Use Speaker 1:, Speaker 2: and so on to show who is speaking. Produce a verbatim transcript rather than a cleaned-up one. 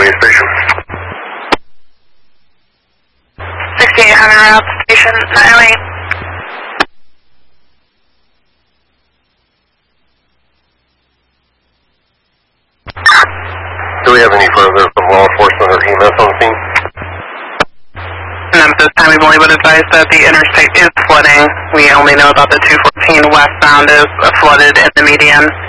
Speaker 1: Highway Station.
Speaker 2: sixty-eight hundred route station nine oh eight.
Speaker 1: Do we have any further from law enforcement or E M S on scene?
Speaker 2: None at this time. We've only been advised that the interstate is flooding. We only know about the two fourteen westbound is flooded in the median.